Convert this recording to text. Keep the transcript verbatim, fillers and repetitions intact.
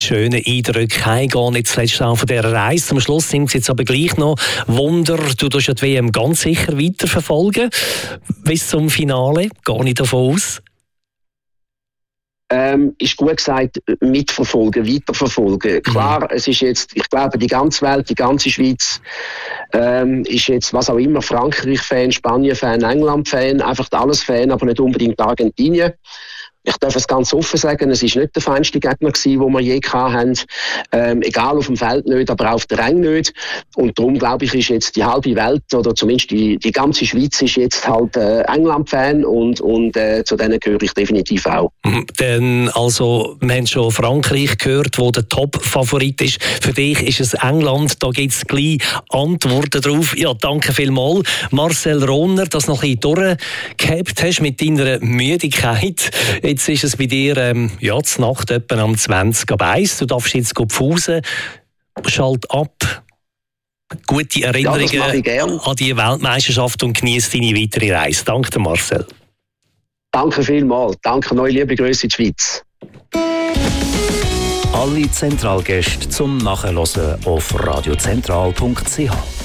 schönen Eindrücke heimgehen, nicht zuletzt auch von dieser Reise. Zum Schluss nimmt es jetzt aber gleich noch Wunder, du tust ja die W M ganz sicher weiterverfolgen. Bis zum Finale, gehe ich davon aus. Ähm, ist gut gesagt, mitverfolgen, weiterverfolgen. Klar, mhm. es ist jetzt, ich glaube, die ganze Welt, die ganze Schweiz ähm, ist jetzt, was auch immer, Frankreich-Fan, Spanien-Fan, England-Fan, einfach alles Fan, aber nicht unbedingt Argentinien. Ich darf es ganz offen sagen, es war nicht der feinste Gegner gewesen, den wir je hatten. Ähm, egal auf dem Feld nicht, aber auf der Rang nicht. Und darum, glaube ich, ist jetzt die halbe Welt, oder zumindest die, die ganze Schweiz, ist jetzt halt äh, England-Fan und, und äh, zu denen gehöre ich definitiv auch. Mhm. Denn, also, wir haben schon Frankreich gehört, wo der Top-Favorit ist. Für dich ist es England, da gibt es gleich Antworten drauf. Ja, danke vielmals. Marcel Rohner, dass du noch ein bisschen durchgehabt hast mit deiner Müdigkeit. Jetzt ist es bei dir ähm, ja, zur Nacht etwa am zwanzig ab eins. Du darfst jetzt pfusen. Schalt ab. Gute Erinnerungen ja, an die Weltmeisterschaft und genieße deine weitere Reise. Danke, Marcel. Danke vielmals. Danke, neue liebe Grüße in die Schweiz. Alle Zentralgäste zum Nachhören auf radiozentral punkt c h.